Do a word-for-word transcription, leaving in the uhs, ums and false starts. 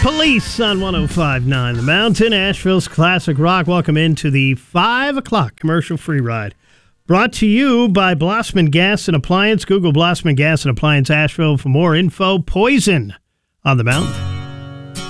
Police on one oh five point nine The Mountain, Asheville's classic rock. Welcome into the five o'clock commercial-free ride. Brought to you by Blossman Gas and Appliance. Google Blossman Gas and Appliance Asheville for more info. Poison on the Mountain.